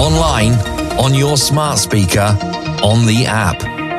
online, on your smart speaker, on the app.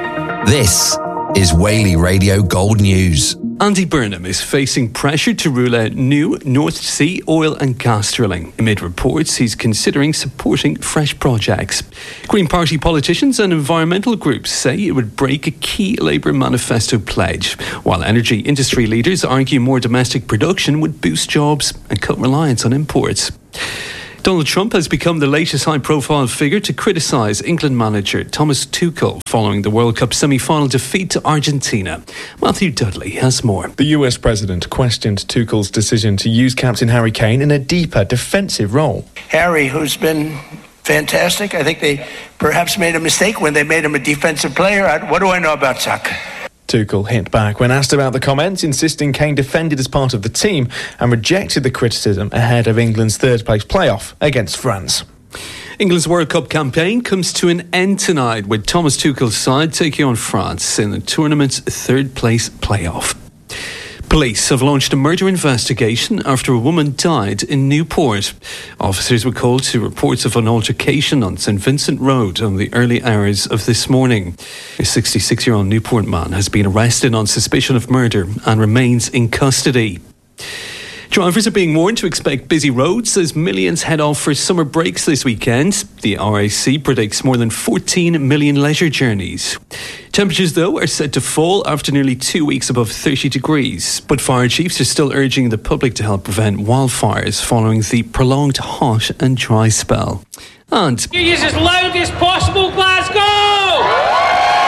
This is Whaley Radio Gold News. Andy Burnham is facing pressure to rule out new North Sea oil and gas drilling. Amid reports, he's considering supporting fresh projects. Green Party politicians and environmental groups say it would break a key Labour manifesto pledge, while energy industry leaders argue more domestic production would boost jobs and cut reliance on imports. Donald Trump has become the latest high-profile figure to criticise England manager Thomas Tuchel following the World Cup semi-final defeat to Argentina. Matthew Dudley has more. The US president questioned Tuchel's decision to use captain Harry Kane in a deeper defensive role. Harry, who's been fantastic, I think they perhaps made a mistake when they made him a defensive player. What do I know about soccer? Tuchel hit back when asked about the comments, insisting Kane defended as part of the team and rejected the criticism ahead of England's third-place playoff against France. England's World Cup campaign comes to an end tonight with Thomas Tuchel's side taking on France in the tournament's third-place playoff. Police have launched a murder investigation after a woman died in Newport. Officers were called to reports of an altercation on St Vincent Road on the early hours of this morning. A 66-year-old Newport man has been arrested on suspicion of murder and remains in custody. Drivers are being warned to expect busy roads as millions head off for summer breaks this weekend. The RAC predicts more than 14 million leisure journeys. Temperatures, though, are set to fall after nearly 2 weeks above 30 degrees. But fire chiefs are still urging the public to help prevent wildfires following the prolonged hot and dry spell. And you use as loud as possible, Glasgow!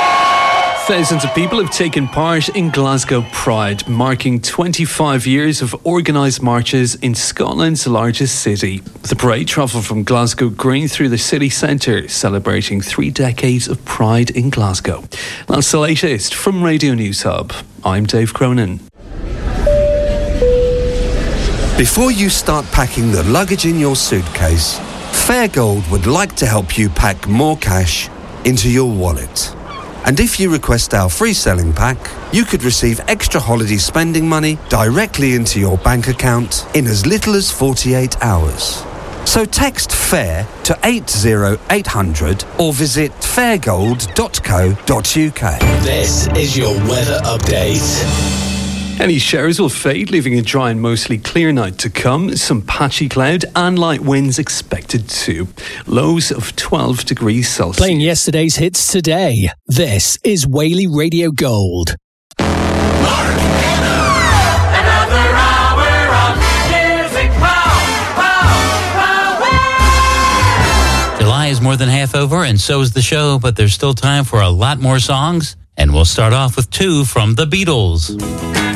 Thousands of people have taken part in Glasgow Pride, marking 25 years of organised marches in Scotland's largest city. The parade travelled from Glasgow Green through the city centre, celebrating 3 decades of pride in Glasgow. That's the latest from Radio News Hub. I'm Dave Cronin. Before you start packing the luggage in your suitcase, Fairgold would like to help you pack more cash into your wallet. And if you request our free selling pack, you could receive extra holiday spending money directly into your bank account in as little as 48 hours. So text FAIR to 80800 or visit fairgold.co.uk. This is your weather update. Any showers will fade, leaving a dry and mostly clear night to come. Some patchy cloud and light winds expected too. Lows of 12 degrees Celsius. Playing yesterday's hits today. This is Whaley Radio Gold. Another hour of music. July is more than half over, and so is the show, but there's still time for a lot more songs. And we'll start off with 2 from the Beatles.